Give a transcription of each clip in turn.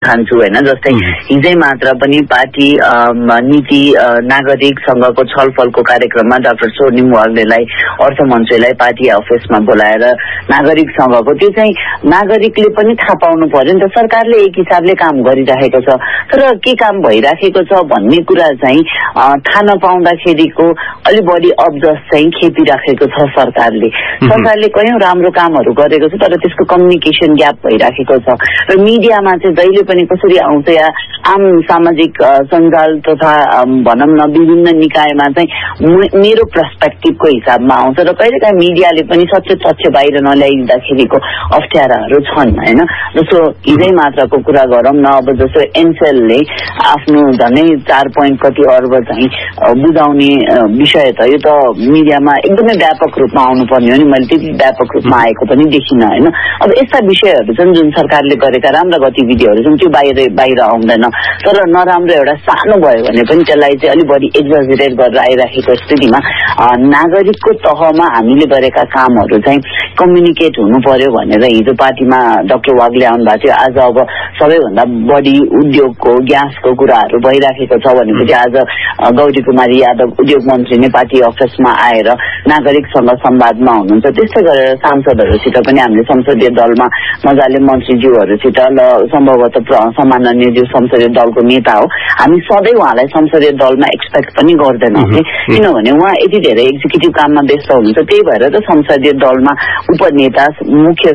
खान्छु हैन। जस्तै हिजै मात्र पनि पार्टी नीति नागरिक संघको छलफलको कार्यक्रममा डाक्टर स्वर्णिम वाग्लेलाई अर्थ मन्त्रीलाई पार्टी अफिसमा बोलाएर नागरिक संघको त्यो चाहिँ नागरिकले पनि थाहा पाउनु पर्यो नि त। सरकारले एक हिसाबले काम गरिराखेको छ तर के काम भइराखेको छ भन्ने कुरा चाहिँ थाहा नपाउँदाखेरिको अलि बढी अब्जस चाहिँ खेपिराखेको छ सरकारले। सरकारले कयौं राम्रो कामहरू गरेको छ तर त्यसको कम्युनिकेसन ग्याप भइराखेको छ र मिडियामा चाहिँ जहिले पनि कसरी आउँछ या आम सामाजिक सञ्जाल तथा भनौँ न विभिन्न निकायमा चाहिँ मेरो पर्सपेक्टिभको हिसाबमा आउँछ र कहिलेकाहीँ मिडियाले पनि सच्चो तथ्य बाहिर नल्याइदिँदाखेरिको अप्ठ्याराहरू छन् हैन। जस्तो हिजै मात्रको कुरा गरौँ न, अब जस्तो एनसेलले आफ्नो झनै 4 पोइन्ट कति अर्ब चाहिँ बुझाउने विषय त यो त मिडियामा एकदमै व्यापक रूपमा आउनुपर्ने हो नि, मैले त्यति व्यापक रूपमा आएको पनि देखिनँ हैन। अब यस्ता विषयहरू छन् जुन सरकारले गरेका राम्रा गतिविधिहरू छन् त्यो बाहिर आउँदैन तर नराम्रो एउटा सानो भयो भने पनि त्यसलाई चाहिँ अलि बढी एक्जाजरेट गरेर आइराखेको स्थितिमा नागरिकको तहमा हामीले गरेका कामहरू चाहिँ कम्युनिकेट हुनु पर्यो भनेर हिजो पार्टीमा डाक्टर वाग्ले आउनु भएको थियो। आज अब सबैभन्दा बढी उद्योगको ग्यासको कुराहरू भइराखेको छ भनेपछि आज गौरी कुमारी यादव उद्योग मन्त्री नै पार्टी अफिसमा आएर नागरिकसँग संवादमा हुनुहुन्छ। त्यस्तै गरेर सांसदहरूसित पनि हामीले संसदीय दलमा मजाले मन्त्रीज्यूहरूसित ल सम्भवतः सम्माननीय संसदीय दलको नेता हो, हामी सधैँ उहाँलाई संसदीय दलमा एक्सपेक्ट पनि गर्दैनौँ किनभने उहाँ यति धेरै एक्जिक्युटिभ काममा व्यस्त हुनुहुन्छ। त्यही भएर त संसदीय दलमा उपनेता मुख्य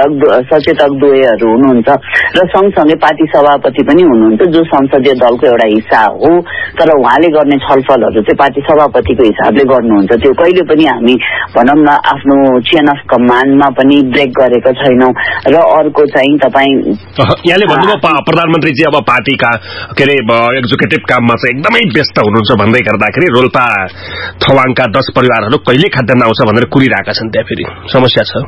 सचेतक द्वयहरू हुनुहुन्छ र सँगसँगै पार्टी सभापति पनि हुनुहुन्छ जो संसदीय दलको एउटा हिस्सा हो तर उहाँले गर्ने छलफलहरू चाहिँ पार्टी सभापतिको हिसाबले गर्नुहुन्छ। त्यो कहिले पनि हामी भनौँ न आफ्नो चेन अफ कमान्डमा पनि ब्रेक गरेको छैनौँ। र अर्को चाहिँ तपाईँ यहाँले भन्नुभयो प्रधानमन्त्रीजी अब पार्टीका के अरे एक्जिक्युटिभ काममा चाहिँ एकदमै व्यस्त हुनुहुन्छ भन्दै गर्दाखेरि रोल्पा थवाङका 10 परिवारहरू कहिले खाद्यान्न आउँछ भनेर कुरिरहेका छन्। त्यहाँ फेरि समस्या छ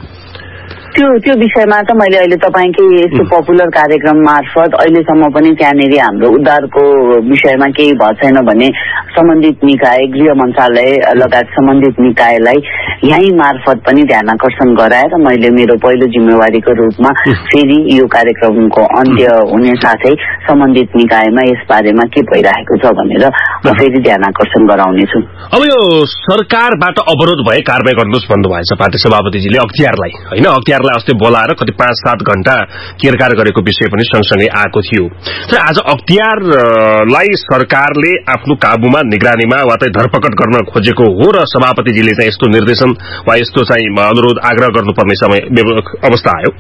त्यो विषयमा त मैले अहिले तपाईकै यस्तो पपुलर कार्यक्रम मार्फत अहिलेसम्म पनि त्यहाँनिर हाम्रो उद्धारको विषयमा केही भएको छैन भने सम्बन्धित निकाय गृह मन्त्रालय लगायत सम्बन्धित निकायलाई यही मार्फत पनि ध्यानाकर्षण गराएर मैले मेरो पहिलो जिम्मेवारीको रूपमा फेरि यो कार्यक्रमको अन्त्य हुने साथै सम्बन्धित निकायमा यस बारेमा के भइरहेको छ भनेर म फेरि ध्यानाकर्षण गराउनेछु। अब यो सरकारबाट अवरोध भए कारबाही गर्नुहोस् भन्नुभएछ पार्टी सभापतिजीले अख्तियारलाई हैन। अख्तियारलाई अस्ति बोलाएर कति 5-7 घण्टा केरकार गरेको विषय पनि सँगसँगै आएको थियो। तर आज अख्तियारलाई सरकारले आफ्नो काबुमा निगरानीमा वा त धरपकड गर्न खोजेको हो र सभापतिजीले चाहिँ यस्तो निर्देशन वा यस्तो चाहिँ अनुरोध आग्रह गर्नुपर्ने समय अवस्था आयो।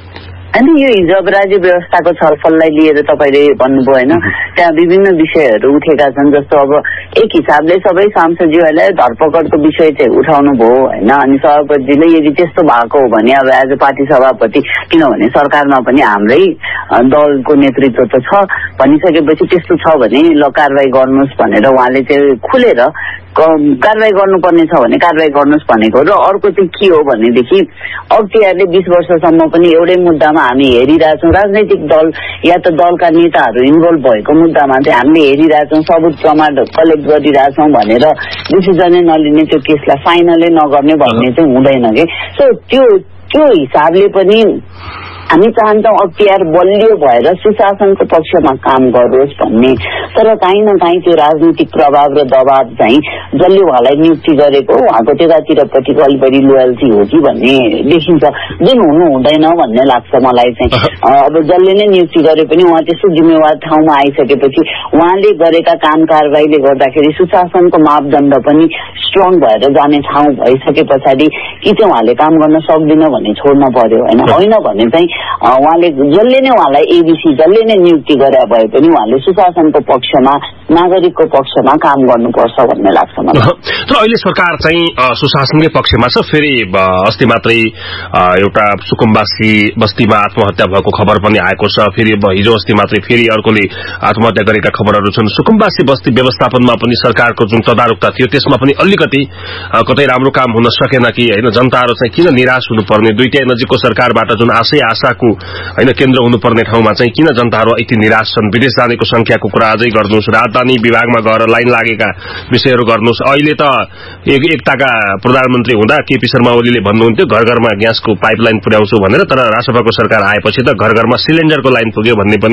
अनि यो हिजो अब राज्य व्यवस्थाको छलफललाई लिएर तपाईले भन्नुभयो हैन, त्यहाँ विभिन्न विषयहरू उठेका छन्। जस्तो अब एक हिसाबले सबै सांसदज्यूहरूलाई धरपकडको विषय चाहिँ उठाउनु भयो हैन। अनि सभापतिले यदि त्यस्तो भएको हो भने अब एज अ पार्टी सभापति किनभने सरकारमा पनि हाम्रै दलको नेतृत्व त छ भनिसकेपछि त्यस्तो छ भने ल कारबाही गर्नुहोस् भनेर उहाँले चाहिँ खुलेर कारबाही गर्नुपर्ने छ भने कारबाही गर्नुहोस् भनेको। र अर्को चाहिँ के हो भनेदेखि अख्तियारले 20 वर्षसम्म पनि एउटै मुद्दामा हामी हेरिरहेछौँ, राजनैतिक दल या त दलका नेताहरू इन्भल्भ भएको मुद्दामा चाहिँ हामीले हेरिरहेछौँ, सबुत प्रमाण कलेक्ट गरिरहेछौँ भनेर डिसिजनै नलिने, त्यो केसलाई फाइनलै नगर्ने भन्ने चाहिँ हुँदैन के। सो त्यो हिसाबले पनि हामी चाहन्छौँ अख्तियार बलियो भएर सुशासनको पक्षमा काम गरोस् भन्ने। तर काहीँ न काहीँ त्यो राजनीतिक प्रभाव र दबाव चाहिँ जसले उहाँलाई नियुक्ति गरेको उहाँको त्यतातिरपट्टिको अलि बढी लोयल्टी हो कि भन्ने देखिन्छ, जुन हुनु हुँदैन भन्ने लाग्छ मलाई चाहिँ। अब जसले नै नियुक्ति गरे पनि उहाँ त्यस्तो जिम्मेवार ठाउँमा आइसकेपछि उहाँले गरेका काम कारबाहीले गर्दाखेरि सुशासनको मापदण्ड पनि स्ट्रङ भएर जाने ठाउँ भइसके पछाडि कि चाहिँ उहाँले काम गर्न सक्दैन भने छोड्न पर्यो होइन भने चाहिँ उहाँले जसले नै उहाँलाई एबीसी जसले नै नियुक्ति गरे भए पनि उहाँले सुशासनको पक्षमा नागरिकको पक्षमा काम गर्नुपर्छ भन्ने लाग्छ मलाई। तर अहिले सरकार चाहिँ सुशासनकै पक्षमा छ। फेरि अस्ति मात्रै एउटा सुकुम्बासी बस्तीमा आत्महत्या भएको खबर पनि आएको छ। फेरि हिजो अस्ति मात्रै फेरि अर्कोले आत्महत्या गरेका खबरहरू छन्। सुकुम्बासी बस्ती व्यवस्थापनमा पनि सरकारको जुन तदारुकता थियो त्यसमा पनि अलिकति कतै राम्रो काम हुन सकेन कि हैन। जनताहरू चाहिँ किन निराश हुनुपर्ने, दुईटै नजिकको सरकारबाट जुन आशाको हैन केन्द्र हुनुपर्ने ठाउँमा चाहिँ किन जनताहरू यति निराश छन्। विदेश जानेको संख्याको कुरा अझै गर्नुहोस्, राजधानी विभागमा गएर लाइन लागेका विषयहरू गर्नुहोस्। अहिले त एकताका प्रधानमन्त्री हुँदा केपी शर्मा ओलीले भन्नुहुन्थ्यो घर घरमा ग्यासको पाइपलाइन पुर्याउँछु भनेर, तर राष्ट्रपतिको सरकार आएपछि त घर घरमा सिलिन्डरको लाइन पुग्यो भन्ने पनि